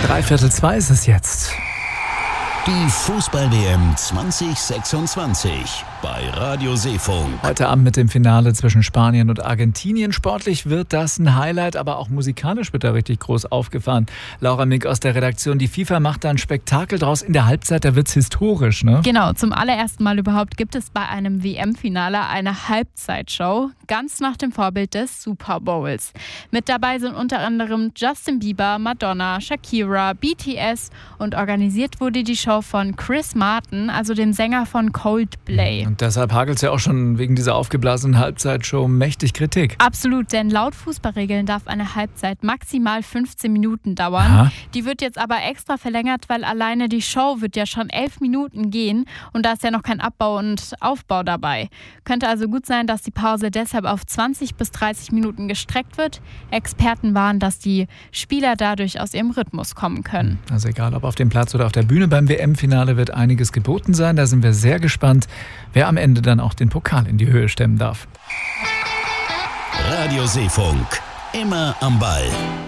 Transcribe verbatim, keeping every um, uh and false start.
Dreiviertel zwei ist es jetzt. Die Fußball-W M zwanzig sechsundzwanzig bei Radio Seefunk. Heute Abend mit dem Finale zwischen Spanien und Argentinien. Sportlich wird das ein Highlight, aber auch musikalisch wird da richtig groß aufgefahren. Laura Mick aus der Redaktion, die FIFA macht da ein Spektakel draus. In der Halbzeit, da wird's historisch, ne? Genau, zum allerersten Mal überhaupt gibt es bei einem W M-Finale eine Halbzeitshow, ganz nach dem Vorbild des Super Bowls. Mit dabei sind unter anderem Justin Bieber, Madonna, Shakira, B T S und organisiert wurde die Show von Chris Martin, also dem Sänger von Coldplay. Und deshalb hagelt es ja auch schon wegen dieser aufgeblasenen Halbzeitshow mächtig Kritik. Absolut, denn laut Fußballregeln darf eine Halbzeit maximal fünfzehn Minuten dauern. Aha. Die wird jetzt aber extra verlängert, weil alleine die Show wird ja schon elf Minuten gehen und da ist ja noch kein Abbau und Aufbau dabei. Könnte also gut sein, dass die Pause deshalb auf zwanzig bis dreißig Minuten gestreckt wird. Experten warnen, dass die Spieler dadurch aus ihrem Rhythmus kommen können. Also egal, ob auf dem Platz oder auf der Bühne, beim W M-Finale wird einiges geboten sein. Da sind wir sehr gespannt, wer am Ende dann auch den Pokal in die Höhe stemmen darf. Radio Seefunk, immer am Ball.